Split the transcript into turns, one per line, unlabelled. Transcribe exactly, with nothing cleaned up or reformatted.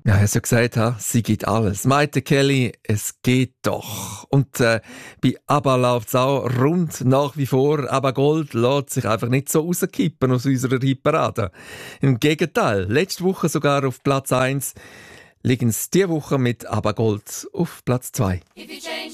Ja, er hat ja gesagt, ha, sie geht alles. Meinte Kelly, es geht doch. Und äh, bei ABBA läuft es auch rund nach wie vor. ABBA Gold lässt sich einfach nicht so rauskippen aus unserer Hitparade. Im Gegenteil, letzte Woche sogar auf Platz eins, liegen es diese Woche mit ABBA Gold auf Platz zwei.
If you